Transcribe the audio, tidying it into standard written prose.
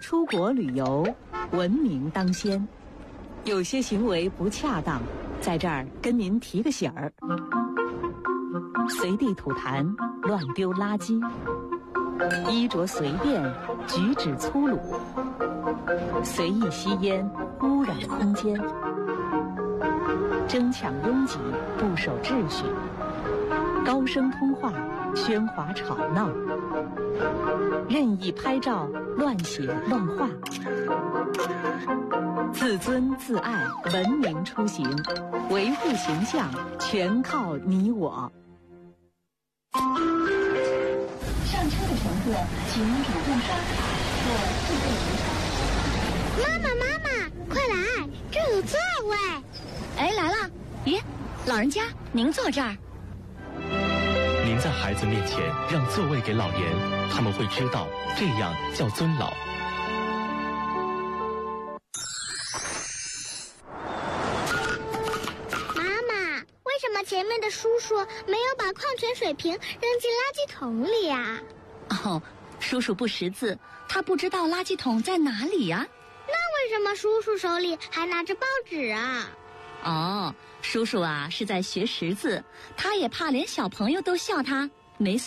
出国旅游，文明当先。有些行为不恰当，在这儿跟您提个醒儿：随地吐痰、乱丢垃圾，衣着随便，举止粗鲁，随意吸烟，污染空间，争抢拥挤，不守秩序，高声通话，喧哗吵闹，任意拍照，乱写乱画。自尊自爱，文明出行，维护形象，全靠你我。 上车的乘客，请主动刷卡或自备离场。 妈妈，快来，这有座位。 哎，来了！咦，老人家，您坐这儿。 您在孩子面前让座位给老年，他们会知道这样叫尊老。 前面的叔叔没有把矿泉水瓶扔进垃圾桶里啊。 哦，叔叔不识字，他不知道垃圾桶在哪里呀。 那为什么叔叔手里还拿着报纸啊？ 哦，叔叔啊是在学识字，他也怕连小朋友都笑他没